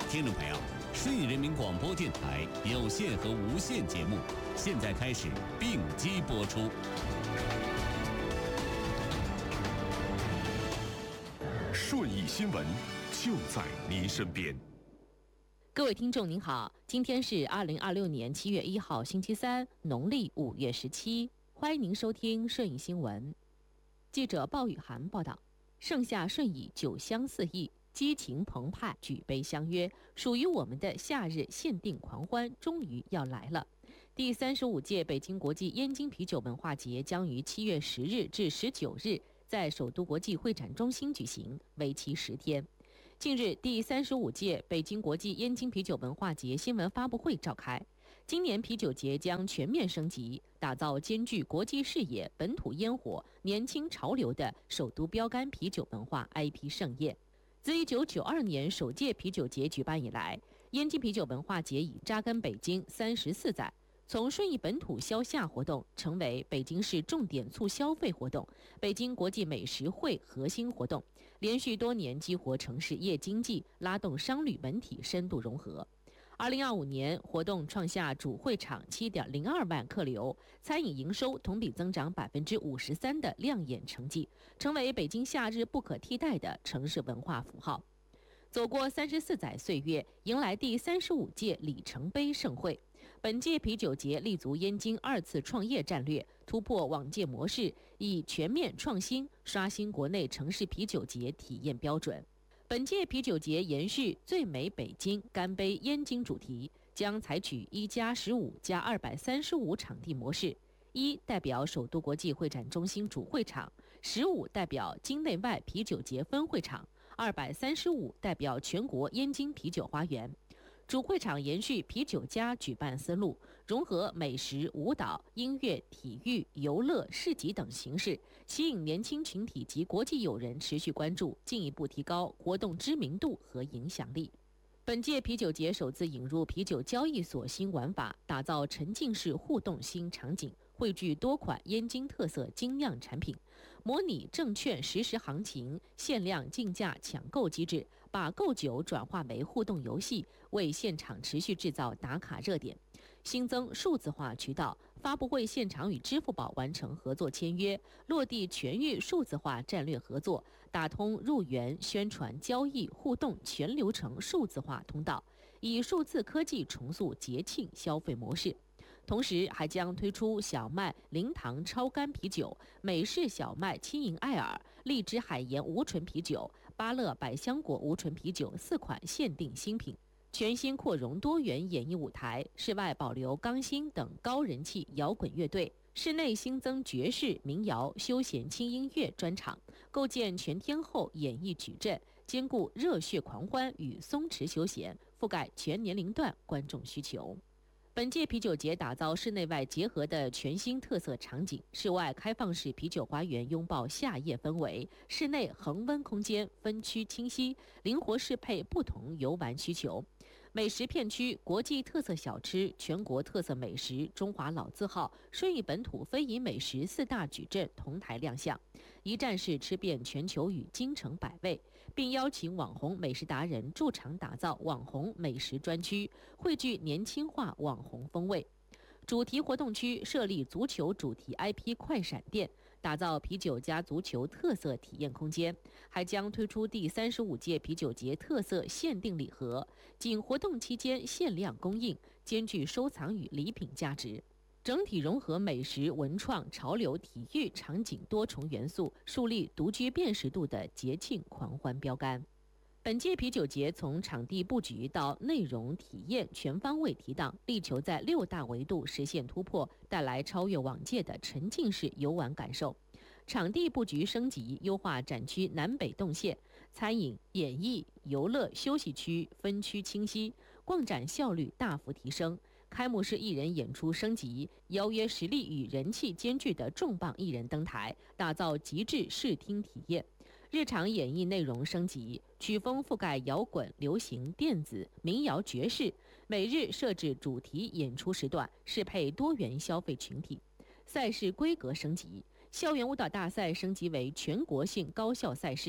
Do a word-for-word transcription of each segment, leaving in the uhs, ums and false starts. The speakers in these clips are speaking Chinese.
听众朋友，顺义人民广播电台有线和无线节目现在开始并机播出。 顺义新闻就在您身边。 各位听众您好，今天是二零二六年七月一号星期三，农历五月十七，欢迎您收听顺义新闻。记者鲍雨涵报道，盛夏顺义酒香四溢，激情澎湃，举杯相约，属于我们的夏日限定狂欢终于要来了。第三十五届北京国际燕京啤酒文化节将于七月十日至十九日在首都国际会展中心举行，为期十天。近日，第三十五届北京国际燕京啤酒文化节新闻发布会召开。今年啤酒节将全面升级，打造兼具国际视野、本土烟火、年轻潮流的首都标杆啤酒文化 I P 盛宴。自一九九二年首届啤酒节举办以来，燕京啤酒文化节已扎根北京三十四载。从顺义本土消夏活动成为北京市重点促消费活动、北京国际美食会核心活动，连续多年激活城市夜经济，拉动商旅文体深度融合。二零二五年，活动创下主会场七点零二万客流，餐饮营收同比增长百分之五十三的亮眼成绩，成为北京夏日不可替代的城市文化符号。走过三十四载岁月，迎来第三十五届里程碑盛会。本届啤酒节立足燕京二次创业战略，突破往届模式，以全面创新刷新国内城市啤酒节体验标准。本届啤酒节延续最美北京干杯燕京主题，将采取一加十五加二百三十五场地模式。一代表首都国际会展中心主会场，十五代表京内外啤酒节分会场，二百三十五代表全国燕京啤酒花园。主会场延续啤酒家举办思路，融合美食、舞蹈、音乐、体育、游乐、市集等形式，吸引年轻群体及国际友人持续关注，进一步提高活动知名度和影响力。本届啤酒节首次引入啤酒交易所新玩法，打造沉浸式互动新场景，汇聚多款燕京特色精酿产品，模拟证券实时行情、限量竞价抢购机制，把购酒转化为互动游戏，为现场持续制造打卡热点。新增数字化渠道，发布会现场与支付宝完成合作签约，落地全域数字化战略合作，打通入园、宣传、交易、互动全流程数字化通道，以数字科技重塑节庆消费模式。同时还将推出小麦零糖超干啤酒、美式小麦轻盈艾尔、荔枝海盐无醇啤酒、芭乐百香果无醇啤酒四款限定新品。全新扩容多元演艺舞台，室外保留钢星等高人气摇滚乐队，室内新增爵士、民谣、休闲轻音乐专场，构建全天候演艺矩阵，兼顾热血狂欢与松弛休闲，覆盖全年龄段观众需求。本届啤酒节打造室内外结合的全新特色场景，室外开放式啤酒花园拥抱夏夜氛围，室内恒温空间分区清晰，灵活适配不同游玩需求。美食片区国际特色小吃、全国特色美食、中华老字号、顺义本土非遗美食四大矩阵同台亮相，一站式吃遍全球与京城百味，并邀请网红美食达人驻场打造网红美食专区，汇聚年轻化网红风味。主题活动区设立足球主题 I P 快闪店，打造啤酒加足球特色体验空间，还将推出第三十五届啤酒节特色限定礼盒，仅活动期间限量供应，兼具收藏与礼品价值。整体融合美食、文创、潮流、体育场景多重元素，树立独具辨识度的节庆狂欢标杆。本届啤酒节从场地布局到内容体验全方位提档，力求在六大维度实现突破，带来超越往届的沉浸式游玩感受。场地布局升级，优化展区南北动线，餐饮、演艺、游乐、休息区分区清晰，逛展效率大幅提升。开幕式艺人演出升级，邀约实力与人气兼具的重磅艺人登台，打造极致视听体验。日常演艺内容升级，曲风覆盖摇滚、流行、电子、民谣、爵士，每日设置主题演出时段，适配多元消费群体。赛事规格升级，校园舞蹈大赛升级为全国性高校赛事，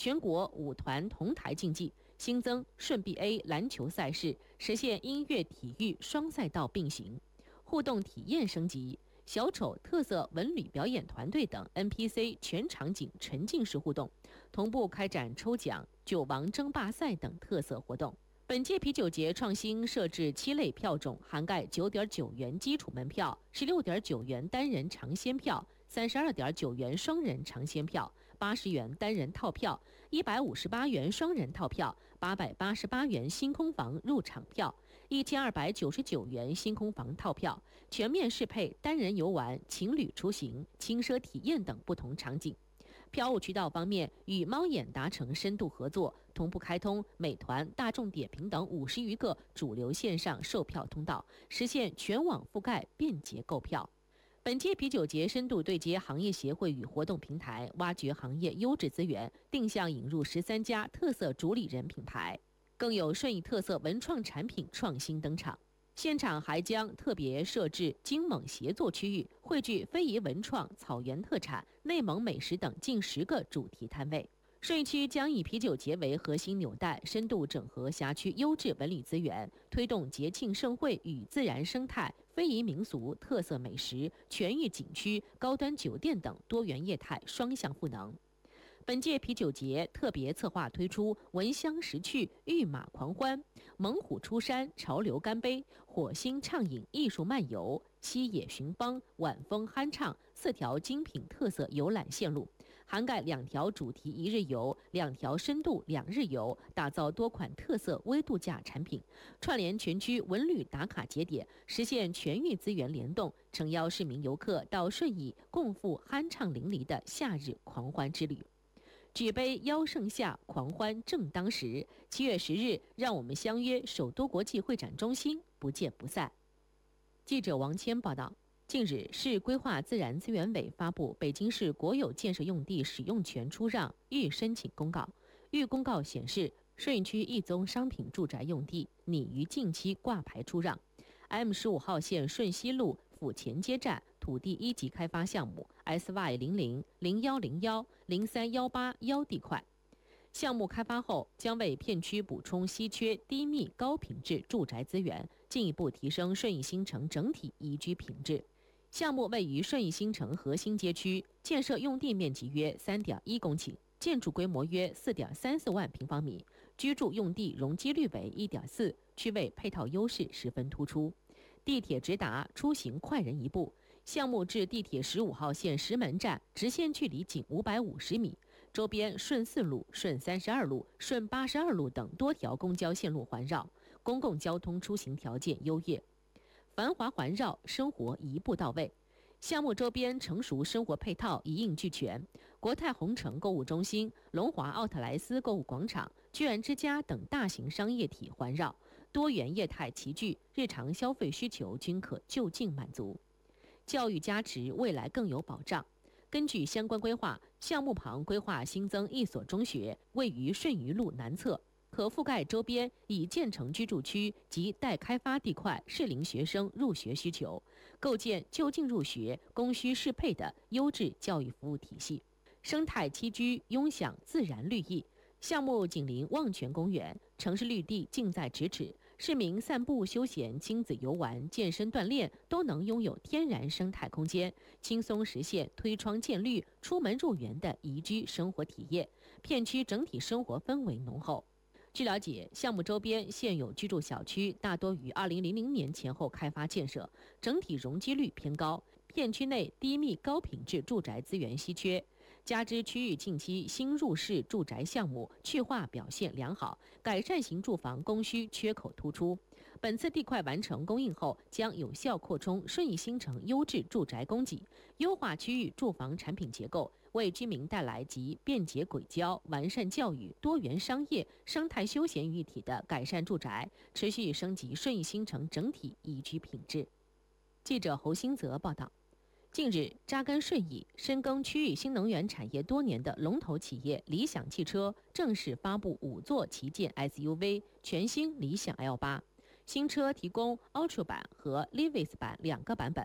全国舞团同台竞技，新增顺 B A 篮球赛事，实现音乐体育双赛道并行，互动体验升级。小丑特色文旅表演团队等 N P C 全场景沉浸式互动，同步开展抽奖、酒王争霸赛等特色活动。本届啤酒节创新设置七类票种，涵盖九点九元基础门票、十六点九元单人尝鲜票、三十二点九元双人尝鲜票、八十元单人套票、一百五十八元双人套票、八百八十八元星空房入场票、一千二百九十九元星空房套票，全面适配单人游玩、情侣出行、轻奢体验等不同场景。票务渠道方面，与猫眼达成深度合作，同步开通美团、大众点评等五十余个主流线上售票通道，实现全网覆盖，便捷购票。本届啤酒节深度对接行业协会与活动平台，挖掘行业优质资源，定向引入十三家特色主理人品牌，更有顺义特色文创产品创新登场。现场还将特别设置金蒙协作区域，汇聚非遗文创、草原特产、内蒙美食等近十个主题摊位。顺义区将以啤酒节为核心纽带，深度整合辖区优质文旅资源，推动节庆盛会与自然生态、非遗民俗、特色美食、全域景区、高端酒店等多元业态双向赋能。本届啤酒节特别策划推出闻香识趣、御马狂欢、猛虎出山、潮流干杯、火星畅饮、艺术漫游、西野寻邦、晚风酣畅四条精品特色游览线路，涵盖两条主题一日游、两条深度两日游，打造多款特色微度假产品，串联全区文旅打卡节点，实现全域资源联动，诚邀市民游客到顺义共赴酣畅淋漓的夏日狂欢之旅。举杯邀盛夏，狂欢正当时。七月十日，让我们相约首都国际会展中心，不见不散。记者王谦报道。近日，市规划自然资源委发布北京市国有建设用地使用权出让预申请公告。预公告显示，顺义区一宗商品住宅用地拟于近期挂牌出让。M 十五号线顺西路府前街站土地一级开发项目 S Y 零零零幺零幺零三幺八幺地块。项目开发后，将为片区补充稀缺低密高品质住宅资源，进一步提升顺义新城整体宜居品质。项目位于顺义新城核心街区，建设用地面积约 三点一公顷，建筑规模约 四点三四万平方米，居住用地容积率为 一点四，区位配套优势十分突出。地铁直达，出行快人一步。项目至地铁十五号线石门站直线距离仅五百五十米，周边顺四路、顺三十二路、顺八十二路等多条公交线路环绕，公共交通出行条件优越，繁华环绕，生活一步到位。项目周边成熟生活配套一应俱全，国泰宏城购物中心、龙华奥特莱斯购物广场、居然之家等大型商业体环绕，多元业态齐聚，日常消费需求均可就近满足。教育加持，未来更有保障。根据相关规划，项目旁规划新增一所中学，位于顺余路南侧，可覆盖周边已建成居住区及待开发地块适龄学生入学需求，构建就近入学、供需适配的优质教育服务体系。生态栖居，拥享自然绿意。项目紧邻望泉公园，城市绿地近在咫尺，市民散步休闲、亲子游玩、健身锻炼都能拥有天然生态空间，轻松实现推窗见绿、出门入园的宜居生活体验。片区整体生活氛围浓厚。据了解，项目周边现有居住小区大多于二零零零年前后开发建设，整体容积率偏高，片区内低密高品质住宅资源稀缺。加之区域近期新入市住宅项目去化表现良好，改善型住房供需缺口突出。本次地块完成供应后，将有效扩充顺义新城优质住宅供给，优化区域住房产品结构，为居民带来集便捷轨交、完善教育、多元商业、生态休闲于一体的改善住宅，持续升级顺义新城整体宜居品质。记者侯新泽报道。近日，扎根顺义、深耕区域新能源产业多年的龙头企业理想汽车正式发布五座旗舰 S U V 全新理想 L 八，新车提供 Ultra 版和 Levis 版两个版本，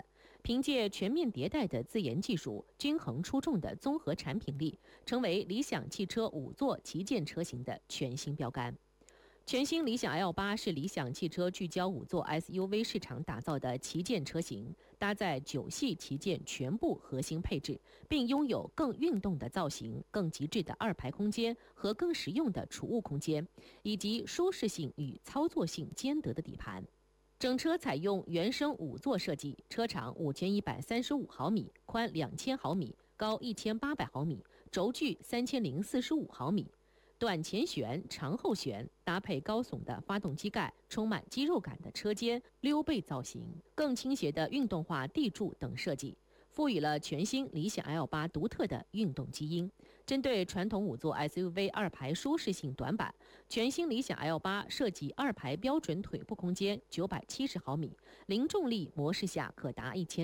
凭借全面迭代的自研技术、均衡出众的综合产品力，成为理想汽车五座旗舰车型的全新标杆。全新理想 L 八 是理想汽车聚焦五座 S U V 市场打造的旗舰车型，搭载九系旗舰全部核心配置，并拥有更运动的造型、更极致的二排空间和更实用的储物空间，以及舒适性与操作性兼得的底盘。整车采用原生五座设计，车长五千一百三十五毫米，宽两千毫米，高一千八百毫米，轴距三千零四十五毫米。短前悬、长后悬，搭配高耸的发动机盖、充满肌肉感的车肩、溜背造型、更倾斜的运动化地柱等设计，赋予了全新理想 L 八 独特的运动基因。针对传统五座 S U V 二排舒适性短板，全新理想 L 八 设计二排标准腿部空间九百七十毫米，零重力模式下可达一千